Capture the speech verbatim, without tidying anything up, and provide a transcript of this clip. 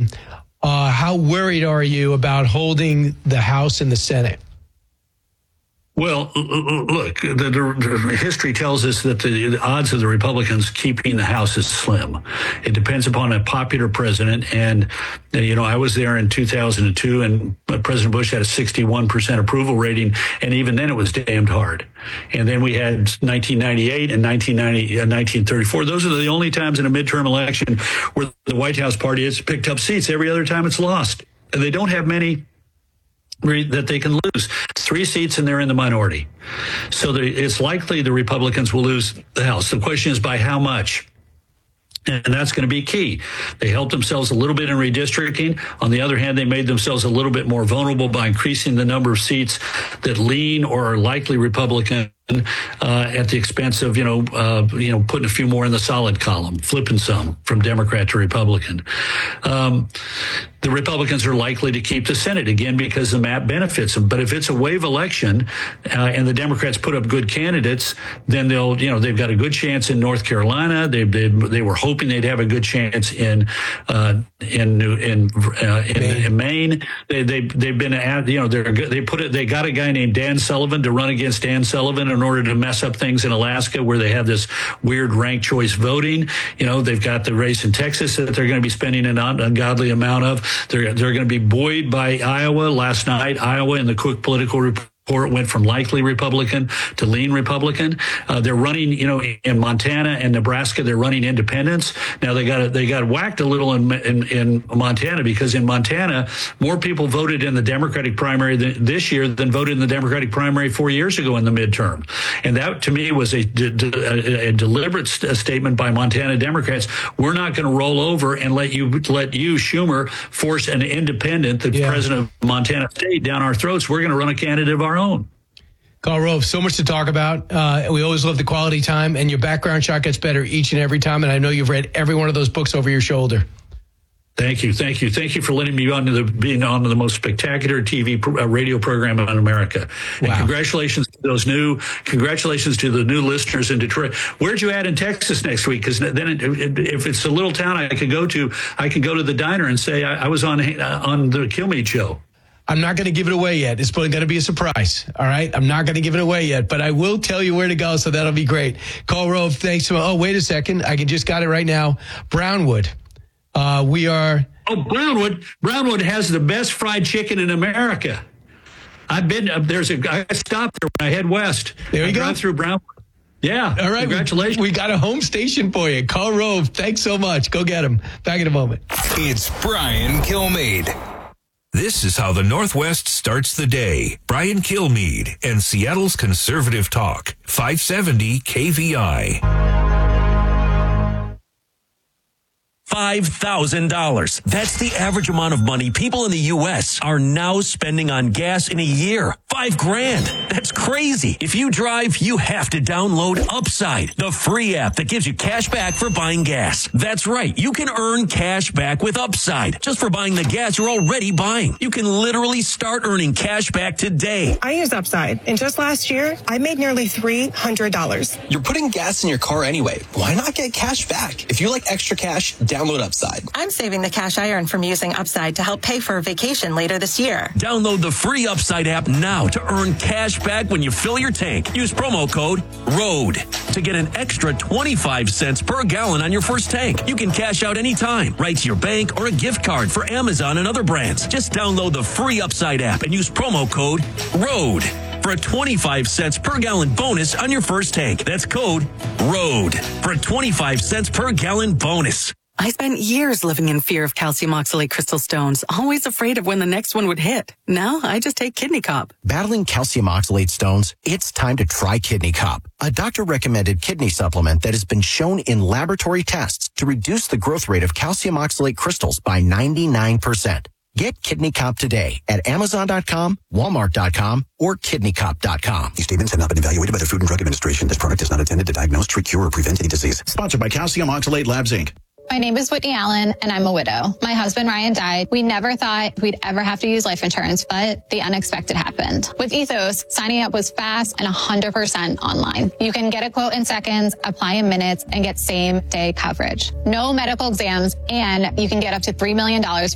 election, uh, how worried are you about holding the House and the Senate? Well, look, the, the history tells us that the, the odds of the Republicans keeping the House is slim. It depends upon a popular president. And, you know, I was there in two thousand two, and President Bush had a sixty-one percent approval rating. And even then it was damned hard. And then we had nineteen ninety-eight and nineteen ninety, uh, nineteen thirty-four. Those are the only times in a midterm election where the White House party has picked up seats. Every other time it's lost. And they don't have many that they can lose. Three seats and they're in the minority. So the, it's likely the Republicans will lose the House. The question is by how much? And that's going to be key. They helped themselves a little bit in redistricting. On the other hand, they made themselves a little bit more vulnerable by increasing the number of seats that lean or are likely Republican uh, at the expense of, you know, uh, you know, putting a few more in the solid column, flipping some from Democrat to Republican. Um, the Republicans are likely to keep the Senate again because the map benefits them. But if it's a wave election uh, and the Democrats put up good candidates, then they'll, you know, they've got a good chance in North Carolina. They they, they were hoping they'd have a good chance in uh, in in uh, in, Maine. in Maine. They they they've been at, you know, they're they put it. They got a guy named Dan Sullivan to run against Dan Sullivan in order to mess up things in Alaska, where they have this weird ranked choice voting. You know, they've got the race in Texas that they're going to be spending an ungodly amount of. They're they're going to be buoyed by Iowa. Last night, Iowa in the Cook political report went from likely Republican to lean Republican. Uh, they're running, you know, in Montana and Nebraska, they're running independents. Now they got they got whacked a little in, in in Montana because in Montana more people voted in the Democratic primary th- this year than voted in the Democratic primary four years ago in the midterm. And that to me was a, a, a deliberate st- statement by Montana Democrats. We're not going to roll over and let you let you Schumer force an independent, the yeah. president of Montana State, down our throats. We're going to run a candidate of our own. Karl Rove, so much to talk about. Uh, we always love the quality time, and your background shot gets better each and every time. And I know you've read every one of those books over your shoulder. Thank you, thank you, thank you for letting me on to the being on to the most spectacular T V pro, uh, radio program in America. Wow. And congratulations to those new, congratulations to the new listeners in Detroit. Where'd you add in Texas next week? Because then, it, it, if it's a little town I could go to, I can go to the diner and say I, I was on uh, on the Kilmeade show. I'm not going to give it away yet. It's going to be a surprise. All right. I'm not going to give it away yet, but I will tell you where to go. So that'll be great. Karl Rove, thanks so much. Oh, wait a second. I can just got it right now. Brownwood. Uh, we are. Oh, Brownwood. Brownwood has the best fried chicken in America. I've been, uh, there's a, I stopped there when I head west. There you I go. Drive through Brownwood. Yeah. All right. Congratulations. We, we got a home station for you. Karl Rove, thanks so much. Go get him. Back in a moment. It's Brian Kilmeade. This is how the Northwest starts the day. Brian Kilmeade and Seattle's Conservative Talk, five seventy K V I. five thousand dollars. That's the average amount of money people in the U S are now spending on gas in a year. Five grand. That's crazy. If you drive, you have to download Upside, the free app that gives you cash back for buying gas. That's right. You can earn cash back with Upside just for buying the gas you're already buying. You can literally start earning cash back today. I use Upside, and just last year, I made nearly three hundred dollars. You're putting gas in your car anyway. Why not get cash back? If you like extra cash, download Upside. I'm saving the cash I earn from using Upside to help pay for a vacation later this year. Download the free Upside app now to earn cash back when you fill your tank. Use promo code ROAD to get an extra twenty-five cents per gallon on your first tank. You can cash out anytime, right to your bank or a gift card for Amazon and other brands. Just download the free Upside app and use promo code ROAD for a twenty-five cents per gallon bonus on your first tank. That's code ROAD for a twenty-five cents per gallon bonus. I spent years living in fear of calcium oxalate crystal stones, always afraid of when the next one would hit. Now I just take Kidney Cop. Battling calcium oxalate stones? It's time to try Kidney Cop, a doctor-recommended kidney supplement that has been shown in laboratory tests to reduce the growth rate of calcium oxalate crystals by ninety-nine percent. Get Kidney Cop today at Amazon dot com, Walmart dot com, or Kidney Cop dot com. These statements have not been evaluated by the Food and Drug Administration. This product is not intended to diagnose, treat, cure, or prevent any disease. Sponsored by Calcium Oxalate Labs, Incorporated. My name is Whitney Allen, and I'm a widow. My husband, Ryan, died. We never thought we'd ever have to use life insurance, but the unexpected happened. With Ethos, signing up was fast and one hundred percent online. You can get a quote in seconds, apply in minutes, and get same-day coverage. No medical exams, and you can get up to three million dollars